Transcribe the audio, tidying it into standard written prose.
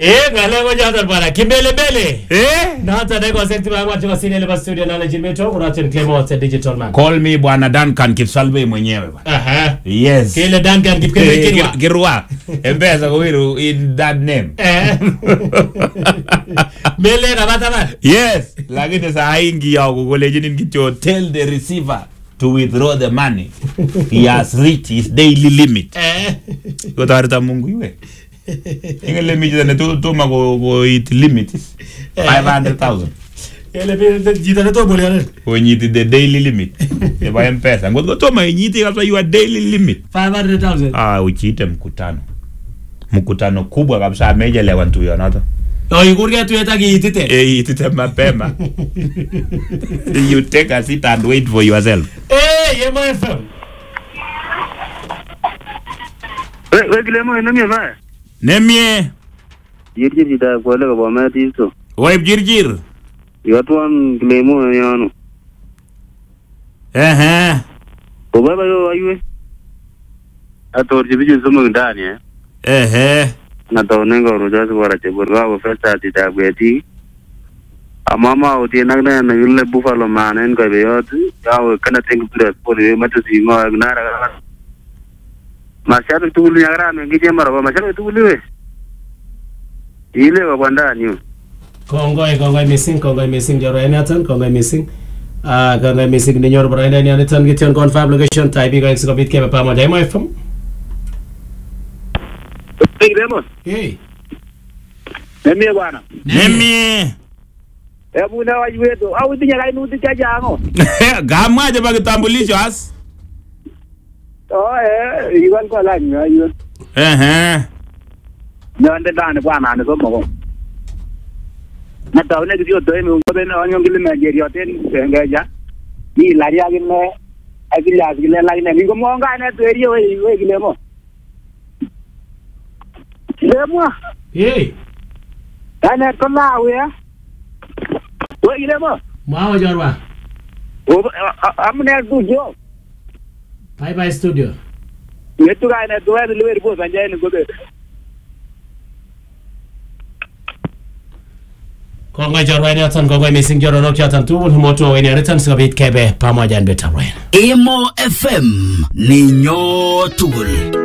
Ngale ko jatar para kimbele bele. Na hata ndeko sekti ba watu wa sini ile studio na Jimeto unachen Clement Digital Man. Call me bwana Duncan Kipsalve mwenyewe bwana. Aha. Yes. Kile Duncan Kirwa. Embeza kuwiru in that name. Bele rabata man. Yes. Lakini saa ingi ya kukolejini nikito tell the receiver to withdraw the money. He has reached his daily limit. Ko tarita Mungu iwe. Inge limit na to go it limit 500,000. Ele jita na to boliana. When you the daily limit. E ba mpesa. Ngo to ma nyiti kama your daily limit 500,000. Uchiite mkutano. Mkutano kubwa kabisa amejelewa ntu yonato. Ikuria tu yetaki itite mapema. You take a seat and wait for yourself. Yemo FM. Kilemo nemie va. Nemie. Jirjir jita kwale ko bama tiso. Waip jirjir. Yotwan kilemo yano. Ko baba yo aywe. Ator jibiju sumo ndani na taonenga roja swara cheburga wo festa tita gweti amama oti nagna na yule buffalo manen ko be yot yaw kana think plus poli matusi ngo gnara masharu tuli ngara ngije maro masharu tuli we ile wa bandani kongoi missing joro enatan kongoi missing kongoi missing ni nyor braina ni anitan gition confirm location type go exo bit ke pa mo dai mo fm Nemie bwana. Nemie. Hebu na wajiwetu au tinya kai nuti cha jango. Gamwa je bakitambulisho as. Iwan kwa lani ayo. Nande dane bwana ne somo ko. Na taune kisio to emi ngobe na onyongile megeri yoten sengeja. Ni lari agine agile lagi ne ngo monga ne to eri we gilemo. Kilemo. Ana kola we. We kilemo. Mao jorwa. Amne dujo. Bye studio. Yetu ga na to le we bo banja ni gobe. Kongoi jorwa ni atan kongoi missing joro no kyatan tu moto we ni return sikabit kebe pamoja nbeta Emo FM ni nyotugul.